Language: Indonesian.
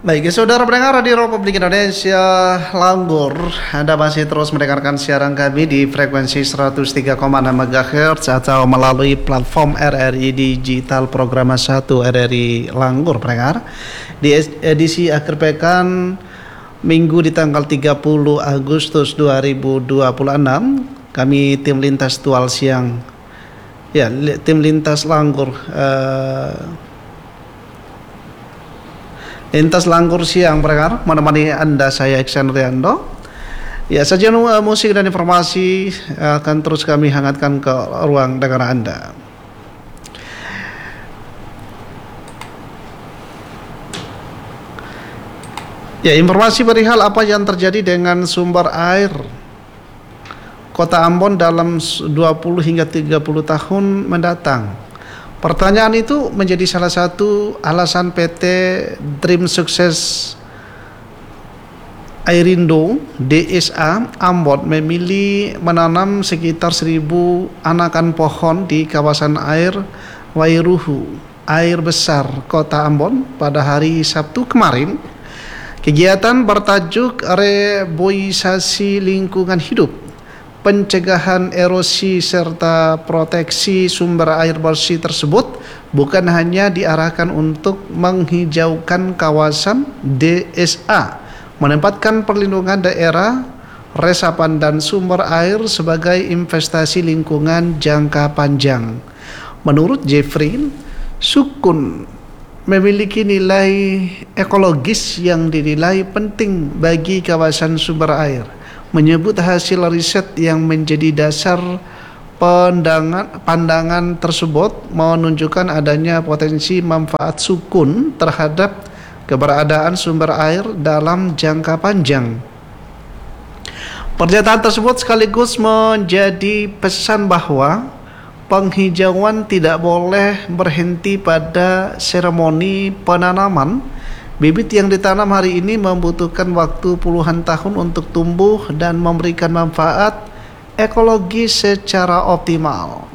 Baik, saudara pendengar Radio Republik Indonesia Langgur, Anda masih terus mendengarkan siaran kami di frekuensi 103,6 MHz atau melalui platform RRI Digital Program 1 RRI Langgur, pendengar. Di edisi akhir pekan Minggu di tanggal 30 Agustus 2026, kami tim Lintas Dual Siang, tim Lintas Langgur, Lintas Langgur Siang pendengar, menemani Anda saya Iksan Riando. Ya, sajian musik dan informasi akan terus kami hangatkan ke ruang dengar Anda. Ya, informasi perihal apa yang terjadi dengan sumber air Kota Ambon dalam 20 hingga 30 tahun mendatang. Pertanyaan itu menjadi salah satu alasan PT Dream Sukses Airindo DSA Ambon memilih menanam sekitar 1.000 anakan pohon di kawasan air Wairuhu, air besar Kota Ambon pada hari Sabtu kemarin. Kegiatan bertajuk Reboisasi Lingkungan Hidup, pencegahan erosi serta proteksi sumber air bersih tersebut bukan hanya diarahkan untuk menghijaukan kawasan DSA, menempatkan perlindungan daerah, resapan dan sumber air sebagai investasi lingkungan jangka panjang. Menurut Jeffrey, sukun memiliki nilai ekologis yang dinilai penting bagi kawasan sumber air. Menyebut hasil riset yang menjadi dasar pandangan tersebut menunjukkan adanya potensi manfaat sukun terhadap keberadaan sumber air dalam jangka panjang. Pernyataan tersebut sekaligus menjadi pesan bahwa penghijauan tidak boleh berhenti pada seremoni penanaman. Bibit yang ditanam hari ini membutuhkan waktu puluhan tahun untuk tumbuh dan memberikan manfaat ekologi secara optimal.